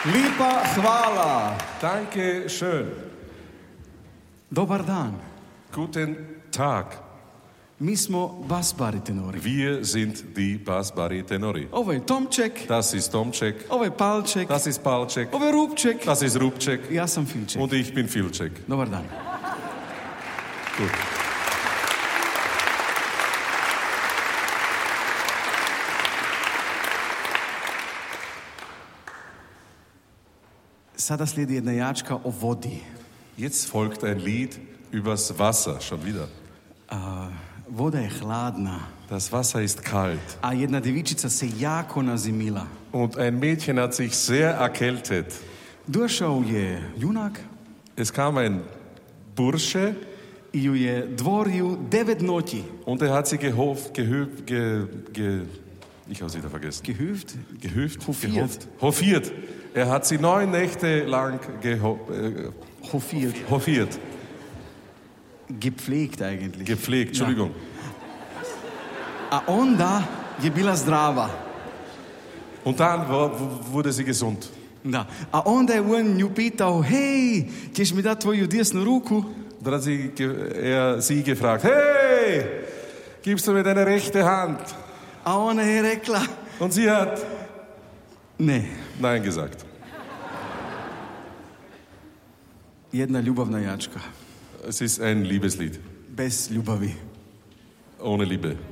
Lipa hvala. Danke schön. Dobar dan. Guten Tag. Mi smo bas-baritenori. Wir sind die Bas-Bari-Tenori. Ovo je Tomček, Das ist Tomček. ovo je Palček, Das ist Palček. ovo je Rupček. Das ist Rupček. Ja sam Filček. Und ich bin Filček. Dobar dan. Gut. Sada slijedi jedna jačka o vodi. Jetzt folgt ein Lied übers Wasser, schon wieder. Voda je hladna, Das Wasser ist kalt. a jedna djevičica se jako nazimila. Und ein Mädchen hat sich sehr erkältet. Došao je junak Es kam ein Bursche i ju je dvorio 9 noći. und er hat sie ich habe es wieder vergessen. Gehüft? Gehüft? Hofiert. Gehofft. Hofiert. Er hat sie 9 Nächte lang Hofiert. hofiert. Gepflegt eigentlich. Gepflegt, Entschuldigung. A onda je bila zdrava. Und dann wurde sie gesund. Da. A onda je on nju pitao, hej, ćeš mi dati tvoju desnu ruku? Dann hat er sie gefragt, hey, gibst du mir deine rechte Hand? A ona je rekla, Und sie hat ne. Nein gesagt. Jedna ljubavna jačka. Es ist ein Liebeslied. Bez ljubavi. Ohne Liebe.